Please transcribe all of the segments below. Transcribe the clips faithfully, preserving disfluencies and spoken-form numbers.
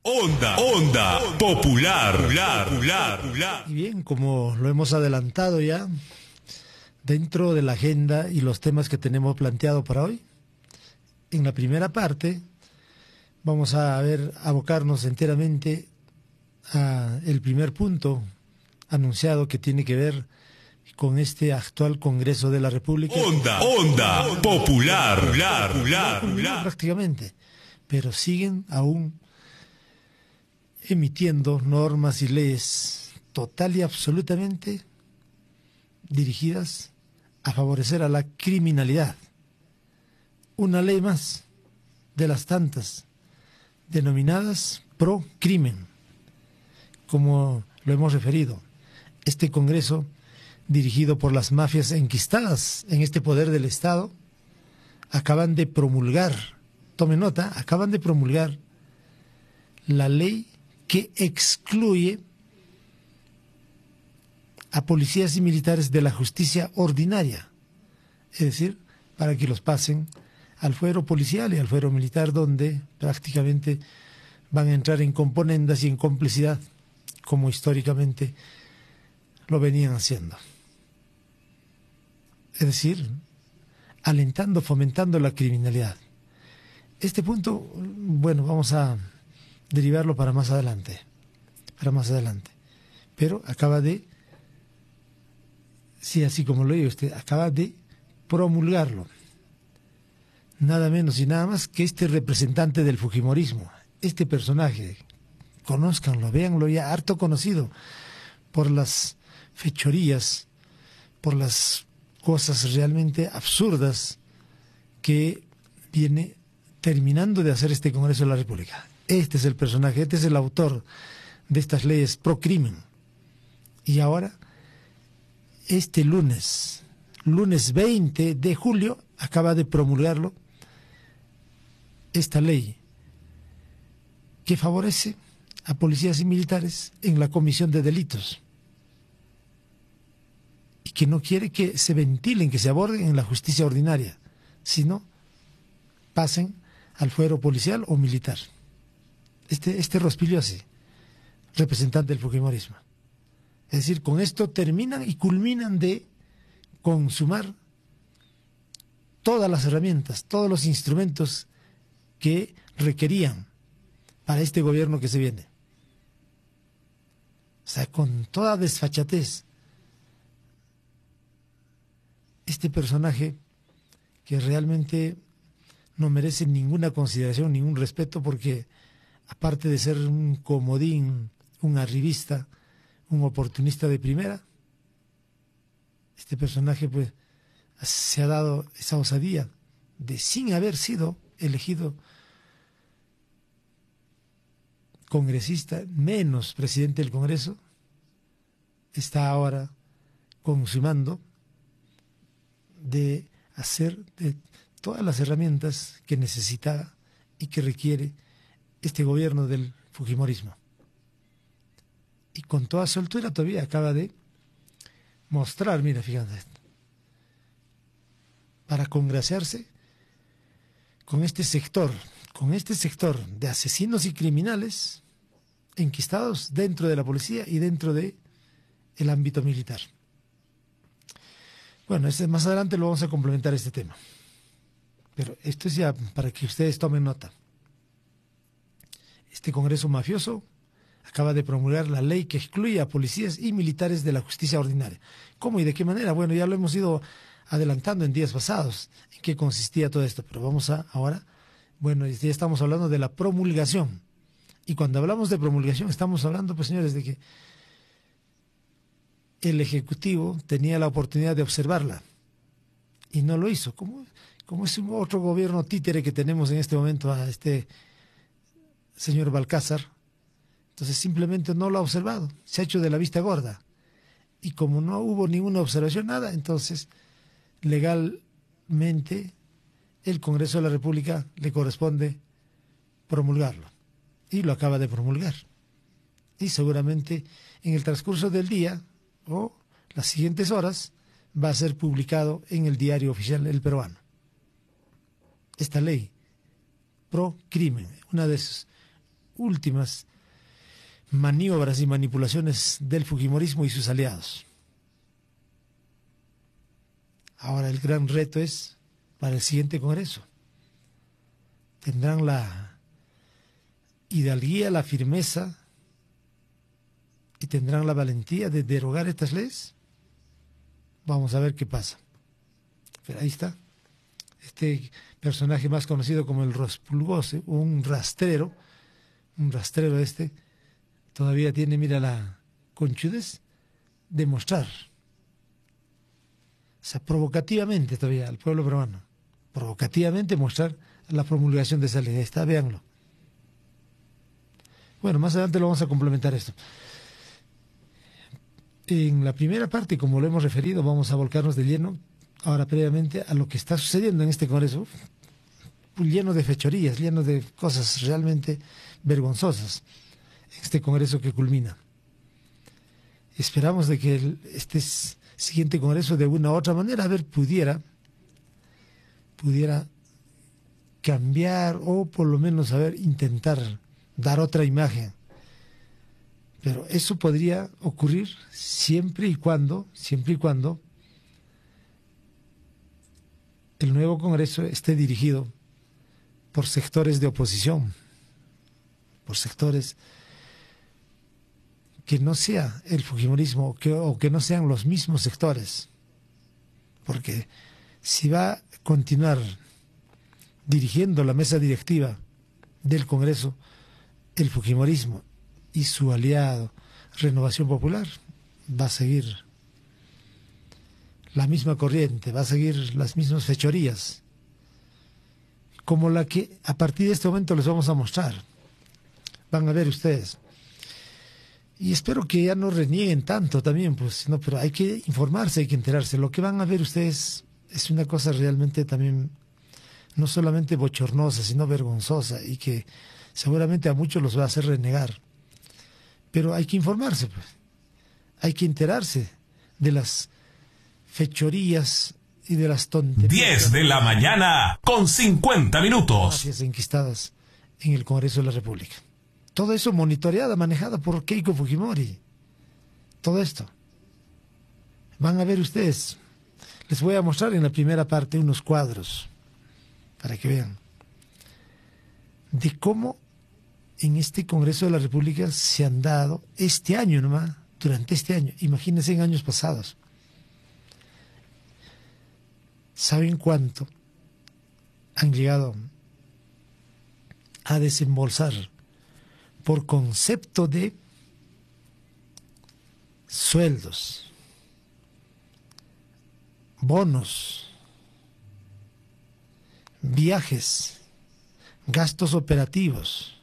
Onda, onda, popular, popular, popular, popular. Y bien, como lo hemos adelantado ya, dentro de la agenda y los temas que tenemos planteado para hoy, en la primera parte vamos a ver, abocarnos enteramente a el primer punto anunciado que tiene que ver con este actual Congreso de la República. Onda, onda, popular, popular, popular, popular. Prácticamente, pero siguen aún emitiendo normas y leyes total y absolutamente dirigidas a favorecer a la criminalidad. Una ley más de las tantas denominadas pro crimen, como lo hemos referido. Este Congreso, dirigido por las mafias enquistadas en este poder del Estado, acaban de promulgar, tome nota, acaban de promulgar la ley que excluye a policías y militares de la justicia ordinaria, es decir, para que los pasen al fuero policial y al fuero militar, donde prácticamente van a entrar en componendas y en complicidad, como históricamente lo venían haciendo. Es decir, alentando, fomentando la criminalidad. Este punto, bueno, vamos a derivarlo para más adelante, para más adelante. Pero acaba de, sí, así como lo digo usted, acaba de promulgarlo. Nada menos y nada más que este representante del fujimorismo, este personaje, conózcanlo, véanlo ya, harto conocido por las fechorías, por las cosas realmente absurdas que viene terminando de hacer este Congreso de la República. Este es el personaje, este es el autor de estas leyes pro crimen. Y ahora, este lunes, lunes veinte de julio, acaba de promulgarlo esta ley que favorece a policías y militares en la comisión de delitos y que no quiere que se ventilen, que se aborden en la justicia ordinaria, sino pasen al fuero policial o militar. Este, este Rospilio así, representante del fujimorismo. Es decir, con esto terminan y culminan de consumar todas las herramientas, todos los instrumentos que requerían para este gobierno que se viene. O sea, con toda desfachatez, este personaje que realmente no merece ninguna consideración, ningún respeto, porque aparte de ser un comodín, un arribista, un oportunista de primera, este personaje pues se ha dado esa osadía de, sin haber sido elegido congresista, menos presidente del Congreso, está ahora consumando de hacer de todas las herramientas que necesita y que requiere este gobierno del fujimorismo. Y con toda soltura todavía acaba de mostrar, mira, fíjate, para congraciarse con este sector, con este sector de asesinos y criminales enquistados dentro de la policía y dentro de el ámbito militar. Bueno, este, más adelante lo vamos a complementar este tema. Pero esto es ya para que ustedes tomen nota. Este Congreso mafioso acaba de promulgar la ley que excluye a policías y militares de la justicia ordinaria. ¿Cómo y de qué manera? Bueno, ya lo hemos ido adelantando en días pasados en qué consistía todo esto, pero vamos a ahora, bueno, ya estamos hablando de la promulgación. Y cuando hablamos de promulgación estamos hablando, pues señores, de que el Ejecutivo tenía la oportunidad de observarla y no lo hizo. Como, como es un otro gobierno títere que tenemos en este momento a este señor Balcázar, entonces simplemente no lo ha observado, se ha hecho de la vista gorda. Y como no hubo ninguna observación, nada, entonces legalmente el Congreso de la República le corresponde promulgarlo. Y lo acaba de promulgar. Y seguramente en el transcurso del día o las siguientes horas va a ser publicado en el diario oficial El Peruano. Esta ley pro crimen, una de sus últimas maniobras y manipulaciones del fujimorismo y sus aliados. Ahora el gran reto es para el siguiente Congreso. ¿Tendrán la hidalguía, la firmeza y tendrán la valentía de derogar estas leyes? Vamos a ver qué pasa. Pero ahí está. Este personaje más conocido como el Rospulgose, un rastrero, un rastrero este, todavía tiene, mira, la conchudez de mostrar, o sea, provocativamente todavía al pueblo peruano, provocativamente mostrar la promulgación de esa ley. Ahí está, véanlo. Bueno, más adelante lo vamos a complementar esto. En la primera parte, como lo hemos referido, vamos a volcarnos de lleno, ahora previamente, a lo que está sucediendo en este Congreso, lleno de fechorías, lleno de cosas realmente vergonzosas, este Congreso que culmina. Esperamos de que el, este siguiente Congreso, de una u otra manera, a ver, pudiera, pudiera cambiar o por lo menos, a ver, intentar dar otra imagen. Pero eso podría ocurrir siempre y cuando, siempre y cuando el nuevo Congreso esté dirigido por sectores de oposición, por sectores que no sea el fujimorismo que, o que no sean los mismos sectores. Porque si va a continuar dirigiendo la mesa directiva del Congreso el fujimorismo y su aliado Renovación Popular, va a seguir la misma corriente, va a seguir las mismas fechorías, como la que a partir de este momento les vamos a mostrar. Van a ver ustedes. Y espero que ya no renieguen tanto también, pues, no, pero hay que informarse, hay que enterarse. Lo que van a ver ustedes es una cosa realmente también, no solamente bochornosa, sino vergonzosa, y que seguramente a muchos los va a hacer renegar. Pero hay que informarse, pues. Hay que enterarse de las fechorías y de las tonterías. diez de la mañana con cincuenta minutos. Enquistadas en el Congreso de la República. Todo eso monitoreada, manejada por Keiko Fujimori. Todo esto. Van a ver ustedes. Les voy a mostrar en la primera parte unos cuadros para que vean de cómo en este Congreso de la República se han dado este año nomás, durante este año. Imagínense en años pasados. ¿Saben cuánto han llegado a desembolsar por concepto de sueldos, bonos, viajes, gastos operativos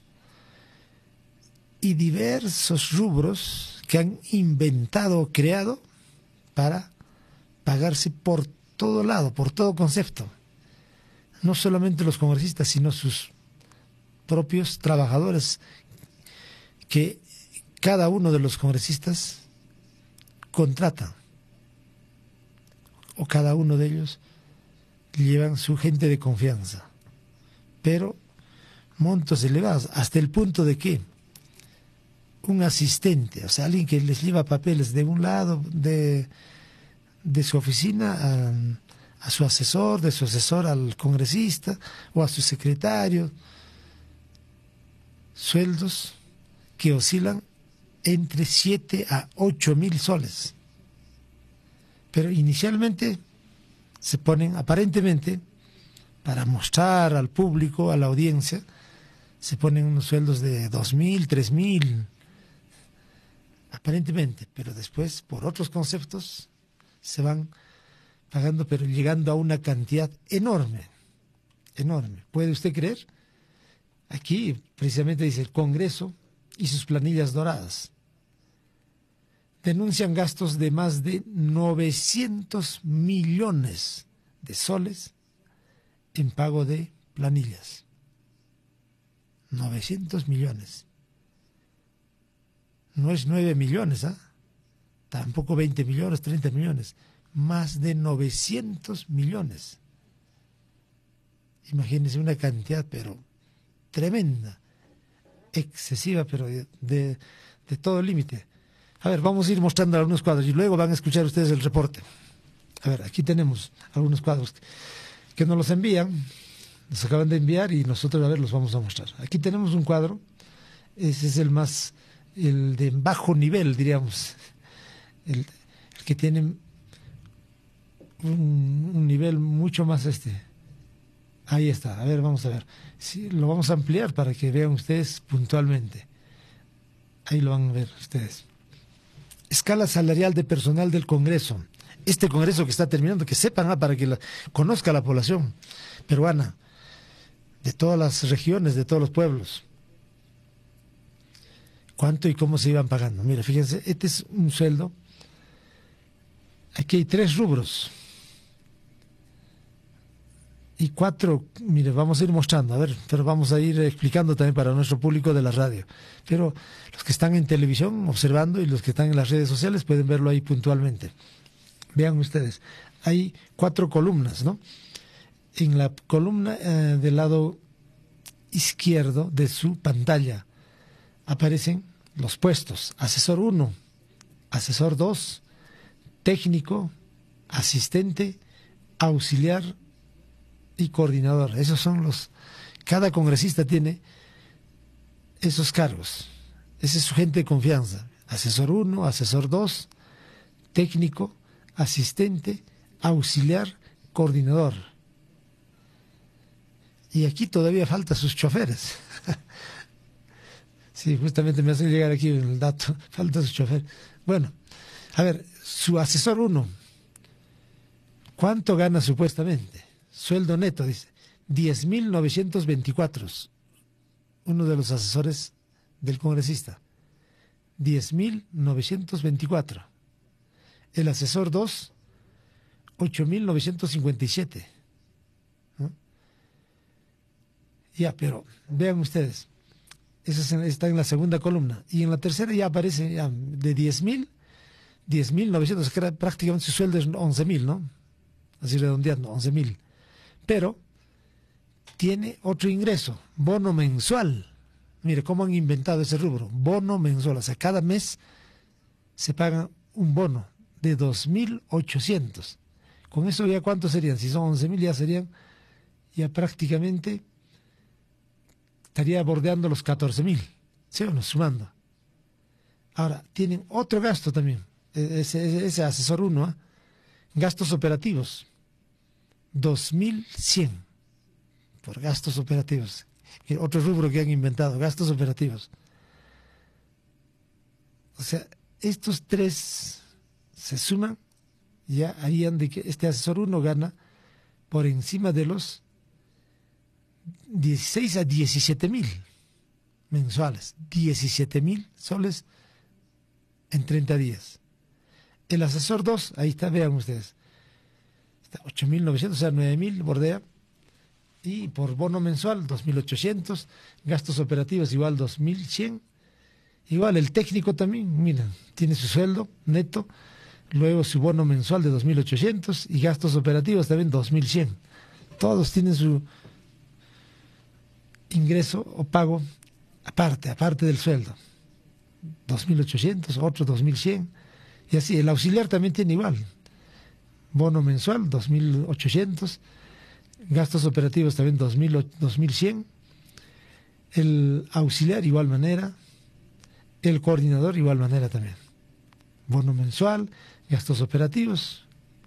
y diversos rubros que han inventado o creado para pagarse por todo lado, por todo concepto? No solamente los congresistas, sino sus propios trabajadores, que cada uno de los congresistas contrata, o cada uno de ellos llevan su gente de confianza, pero montos elevados, hasta el punto de que un asistente, o sea, alguien que les lleva papeles de un lado de, de su oficina a, a su asesor, de su asesor al congresista o a su secretario, sueldos que oscilan entre siete a ocho mil soles. Pero inicialmente se ponen, aparentemente, para mostrar al público, a la audiencia, se ponen unos sueldos de dos mil, tres mil, aparentemente, pero después, por otros conceptos, se van pagando, pero llegando a una cantidad enorme, enorme. ¿Puede usted creer? Aquí precisamente dice el Congreso y sus planillas doradas. Denuncian gastos de más de novecientos millones de soles en pago de planillas. novecientos millones. No es nueve millones, ¿ah? Tampoco veinte millones, treinta millones. Más de novecientos millones. Imagínense una cantidad, pero tremenda. excesiva, pero de, de, de todo límite. A ver, vamos a ir mostrando algunos cuadros y luego van a escuchar ustedes el reporte. A ver, aquí tenemos algunos cuadros que, que nos los envían, nos acaban de enviar y nosotros, a ver, los vamos a mostrar. Aquí tenemos un cuadro, ese es el más, el de bajo nivel, diríamos, el, el que tiene un, un nivel mucho más este. Ahí está, a ver, vamos a ver. Sí, lo vamos a ampliar para que vean ustedes puntualmente. Ahí lo van a ver ustedes. Escala salarial de personal del Congreso. Este Congreso que está terminando, que sepan, ah, para que la, conozca la población peruana, de todas las regiones, de todos los pueblos. ¿Cuánto y cómo se iban pagando? Mira, fíjense, este es un sueldo. Aquí hay tres rubros. Y cuatro, mire, vamos a ir mostrando, a ver, pero vamos a ir explicando también para nuestro público de la radio. Pero los que están en televisión observando y los que están en las redes sociales pueden verlo ahí puntualmente. Vean ustedes, hay cuatro columnas, ¿no? En la columna eh, del lado izquierdo de su pantalla aparecen los puestos: asesor uno, asesor dos, técnico, asistente, auxiliar y coordinador. Esos son los, cada congresista tiene esos cargos. Esa es su gente de confianza: asesor uno, asesor dos, técnico, asistente, auxiliar, coordinador. Y aquí todavía falta sus choferes. Sí, justamente me hace llegar aquí el dato, falta su chofer. Bueno, a ver, su asesor uno, ¿cuánto gana supuestamente? Sueldo neto, dice, diez mil novecientos veinticuatro. Uno de los asesores del congresista. diez mil novecientos veinticuatro. El asesor dos, ocho mil novecientos cincuenta y siete. ¿No? Ya, pero vean ustedes, eso está en la segunda columna. Y en la tercera ya aparece ya, de diez mil, diez mil novecientos, que era prácticamente su sueldo es once mil, ¿no? Así redondeando, once mil. Pero tiene otro ingreso, bono mensual. Mire cómo han inventado ese rubro, bono mensual. O sea, cada mes se paga un bono de dos mil ochocientos. Con eso ya cuántos serían, si son once mil ya serían, ya prácticamente estaría bordeando los catorce mil, ¿sí o no? Sumando. Ahora, tienen otro gasto también, ese, ese asesor uno, ¿eh? Gastos operativos, dos mil cien por gastos operativos. Otro rubro que han inventado, gastos operativos. O sea, estos tres se suman, ya harían de que este asesor uno gana por encima de los dieciséis a diecisiete mil mensuales, diecisiete mil soles en treinta días. El asesor dos, ahí está, vean ustedes, está ocho mil novecientos, o sea, nueve mil bordea, y por bono mensual dos mil ochocientos, gastos operativos igual dos mil cien, igual el técnico también, miren, tiene su sueldo neto, luego su bono mensual de dos mil ochocientos y gastos operativos también dos mil cien. Todos tienen su ingreso o pago aparte, aparte del sueldo. dos mil ochocientos, otro dos mil cien, y así. El auxiliar también tiene igual. Bono mensual, dos mil ochocientos, gastos operativos también dos mil cien, el auxiliar igual manera, el coordinador igual manera también. Bono mensual, gastos operativos,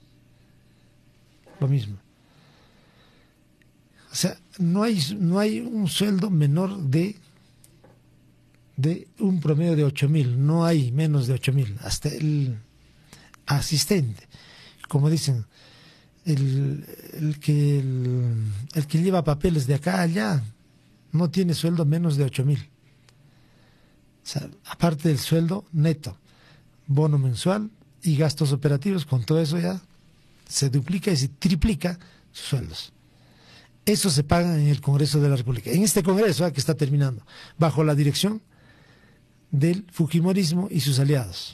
lo mismo. O sea, no hay, no hay un sueldo menor de, de un promedio de ocho mil, no hay menos de ocho mil, hasta el asistente, como dicen, el, el, que, el, el que lleva papeles de acá a allá, no tiene sueldo menos de ocho mil. O sea, aparte del sueldo neto, bono mensual y gastos operativos, con todo eso ya se duplica y se triplica sus sueldos. Eso se paga en el Congreso de la República. En este Congreso, ¿eh? que está terminando, bajo la dirección del Fujimorismo y sus aliados.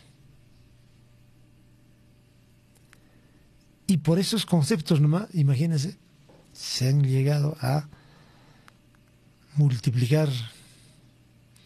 Y por esos conceptos nomás, imagínense, se han llegado a multiplicar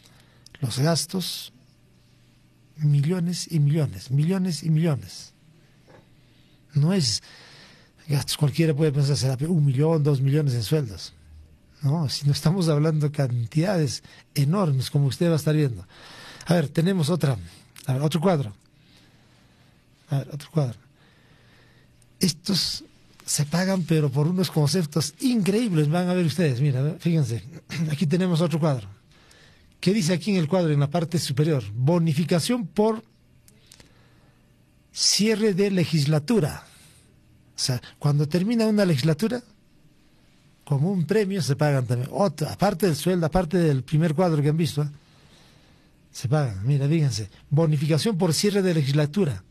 los gastos, millones y millones, millones y millones. No es gastos, cualquiera puede pensar, será un millón, dos millones en sueldos. No, si no estamos hablando de cantidades enormes, como usted va a estar viendo. A ver, tenemos otra, a ver, otro cuadro. A ver, otro cuadro. Estos se pagan, pero por unos conceptos increíbles, van a ver ustedes. Mira, fíjense, aquí tenemos otro cuadro. ¿Qué dice aquí en el cuadro, en la parte superior? Bonificación por cierre de legislatura. O sea, cuando termina una legislatura, como un premio se pagan también. Otra, aparte del sueldo, aparte del primer cuadro que han visto, ¿eh? Se pagan. Mira, fíjense, bonificación por cierre de legislatura.